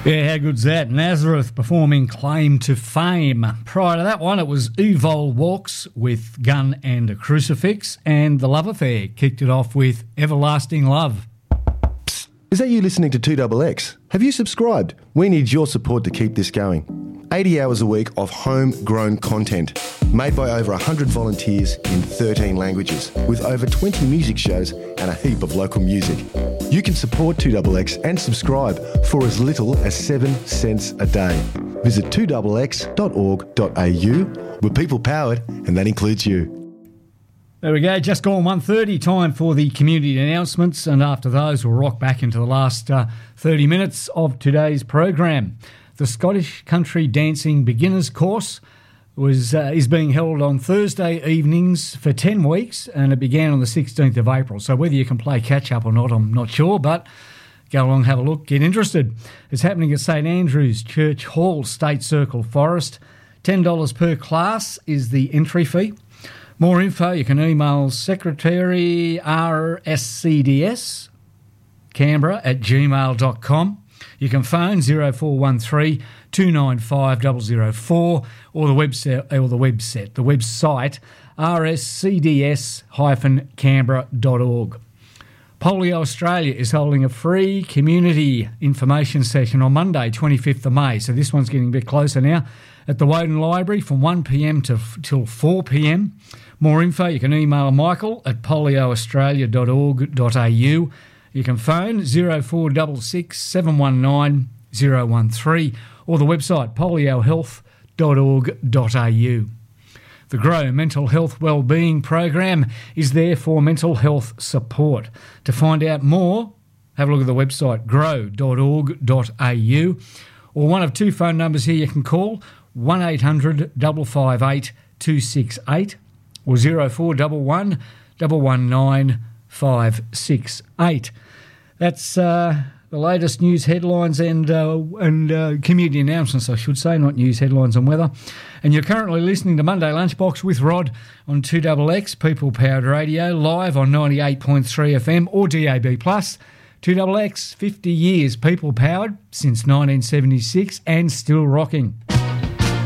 Yeah, how good's that? Nazareth performing Claim to Fame. Prior to that one, it was Evol Walks with Gun and a Crucifix, and The Love Affair kicked it off with Everlasting Love. Psst, is that you listening to 2XX? Have you subscribed? We need your support to keep this going. 80 hours a week of homegrown content made by over 100 volunteers in 13 languages with over 20 music shows and a heap of local music. You can support 2XX and subscribe for as little as 7 cents a day. Visit 2xx.org.au. We're people powered, and that includes you. There we go, just gone 1:30, time for the community announcements, and after those we'll rock back into the last 30 minutes of today's program. The Scottish Country Dancing Beginners Course is being held on Thursday evenings for 10 weeks, and it began on the 16th of April. So whether you can play catch-up or not, I'm not sure, but go along, have a look, get interested. It's happening at St Andrew's Church Hall, State Circle, Forest. $10 per class is the entry fee. More info, you can email Secretary RSCDS, Canberra@gmail.com. You can phone 0413 295 004 or the website rscds-canberra.org. Polio Australia is holding a free community information session on Monday, 25th of May. So this one's getting a bit closer now at the Woden Library from 1 p.m. till 4 p.m. More info, you can email Michael at polioaustralia.org.au. You can phone 0466 719 013 or the website poliohealth.org.au. The GROW Mental Health Wellbeing Program is there for mental health support. To find out more, have a look at the website grow.org.au or one of two phone numbers here you can call, 1800 558 268 or 0411 119 568. That's the latest news headlines and community announcements, I should say, not news headlines and weather. And you're currently listening to Monday Lunchbox with Rod on 2XX, People Powered Radio, live on 98.3 FM or DAB+. 2XX, 50 years people powered since 1976 and still rocking.